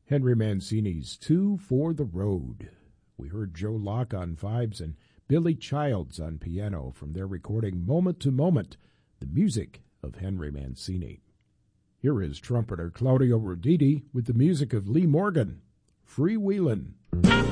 Henry Mancini's Two for the Road. We heard Joe Locke on vibes and Billy Childs on piano from their recording Moment to Moment, the music of Henry Mancini. Here is trumpeter Claudio Roditi with the music of Lee Morgan, Freewheelin'.